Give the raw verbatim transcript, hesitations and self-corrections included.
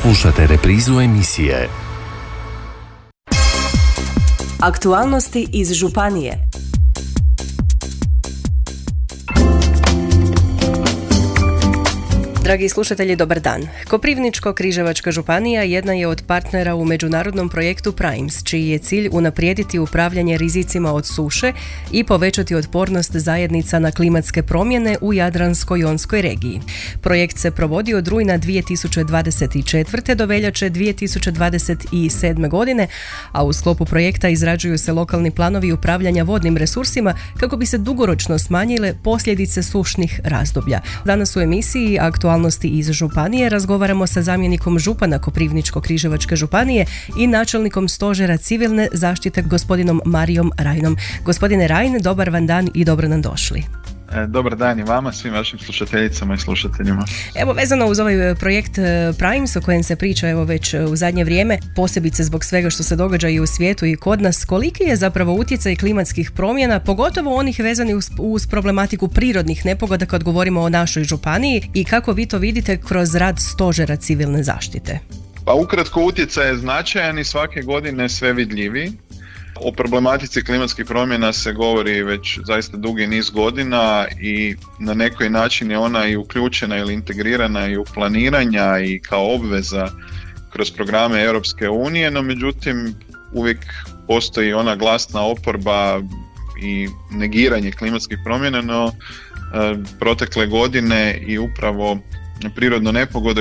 Slušate reprizu emisije Aktualnosti iz županije. Dragi slušatelji, dobar dan. Koprivničko-križevačka županija jedna je od partnera u međunarodnom projektu Primes, čiji je cilj unaprijediti upravljanje rizicima od suše i povećati otpornost zajednica na klimatske promjene u Jadransko-jonskoj regiji. Projekt se provodi od rujna dvije tisuće dvadeset četvrte. do veljače dvije tisuće dvadeset sedme. godine, a u sklopu projekta izrađuju se lokalni planovi upravljanja vodnim resursima kako bi se dugoročno smanjile posljedice sušnih razdoblja. Danas u emisiji Aktualnosti iz županije razgovaramo sa zamjenikom župana Koprivničko-križevačke županije i načelnikom stožera civilne zaštite gospodinom Marijom Rajnom. Gospodine Rajn, dobar vam dan i dobro nam došli. Dobar dan i vama, svim vašim slušateljicama i slušateljima. Evo, vezano uz ovaj projekt Primes o kojem se priča evo već u zadnje vrijeme, posebice zbog svega što se događa i u svijetu i kod nas, koliki je zapravo utjecaj klimatskih promjena, pogotovo onih vezanih uz, uz problematiku prirodnih nepogoda kad govorimo o našoj županiji, i kako vi to vidite kroz rad stožera civilne zaštite? Pa ukratko, utjecaj je značajan i svake godine sve vidljiviji. O problematici klimatskih promjena se govori već zaista dugi niz godina i na neki način je ona i uključena ili integrirana i u planiranja i kao obveza kroz programe Europske unije, no međutim uvijek postoji ona glasna oporba i negiranje klimatskih promjena, no e, protekle godine i upravo prirodno nepogode